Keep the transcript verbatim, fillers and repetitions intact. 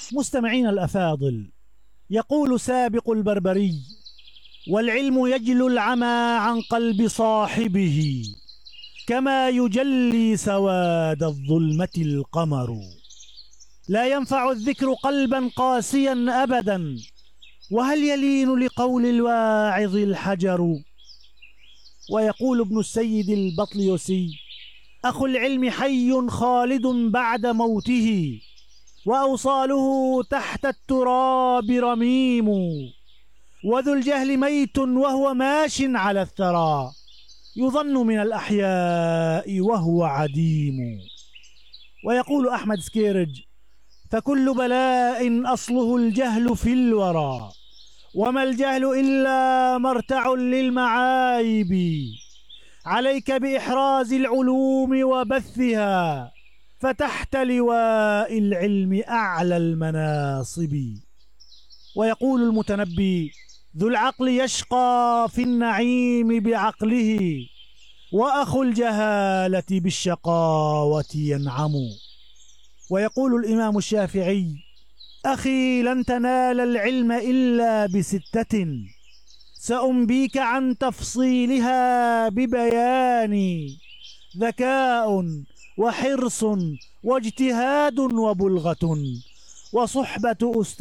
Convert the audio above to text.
مستمعين الأفاضل، يقول سابق البربري: والعلم يجلو العمى عن قلب صاحبه كما يجلي سواد الظلمة القمر. لا ينفع الذكر قلبا قاسيا أبدا، وهل يلين لقول الواعظ الحجر. ويقول ابن السيد البطليسي: أخو العلم حي خالد بعد موته، وأوصاله تحت التراب رميم، وذو الجهل ميت وهو ماش على الثرى، يظن من الأحياء وهو عديم. ويقول أحمد سكيرج: فكل بلاء أصله الجهل في الورى، وما الجهل إلا مرتع للمعايب، عليك بإحراز العلوم وبثها، فتحت لواء العلم أعلى المناصب. ويقول المتنبي: ذو العقل يشقى في النعيم بعقله، وأخو الجهالة بالشقاوة ينعم. ويقول الإمام الشافعي: أخي لن تنال العلم إلا بستة، سأنبيك عن تفصيلها ببيان: ذكاء وحرص واجتهاد وبلغة وصحبة أستاذ